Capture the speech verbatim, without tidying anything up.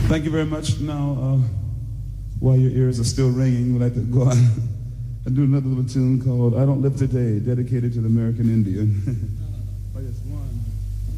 Thank you very much. Now, uh, while your ears are still ringing, we'd like to go on and do another little tune called I Don't Live Today, dedicated to the American Indian. Oh, yes, one.